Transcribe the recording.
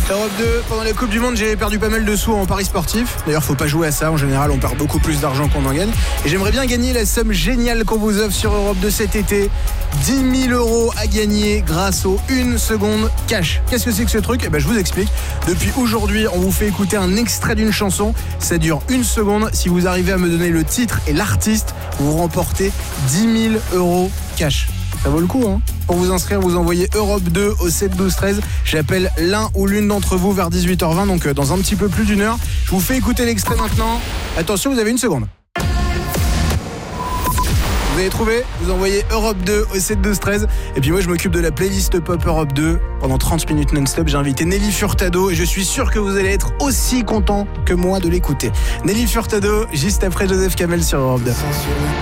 Europe 2, pendant la Coupe du Monde, j'ai perdu pas mal de sous en paris sportif. D'ailleurs, faut pas jouer à ça. En général, on perd beaucoup plus d'argent qu'on en gagne. Et j'aimerais bien gagner la somme géniale qu'on vous offre sur Europe 2 cet été. 10 000 € à gagner grâce au 1 seconde cash. Qu'est-ce que c'est que ce truc ? Je vous explique. Depuis aujourd'hui, on vous fait écouter un extrait d'une chanson. Ça dure 1 seconde. Si vous arrivez à me donner le titre et l'artiste, vous remportez 10 000 € cash. Ça vaut le coup, hein ? Pour vous inscrire, vous envoyez Europe 2 au 7 12 13. J'appelle l'un ou l'une d'entre vous vers 18h20, donc dans un petit peu plus d'1 heure. Je vous fais écouter l'extrait maintenant. Attention, vous avez 1 seconde. Vous avez trouvé ? Vous envoyez Europe 2 au 7 12 13. Et puis moi, je m'occupe de la playlist Pop Europe 2. Pendant 30 minutes non-stop, j'ai invité Nelly Furtado et je suis sûr que vous allez être aussi content que moi de l'écouter. Nelly Furtado, juste après Joseph Kamel sur Europe 2.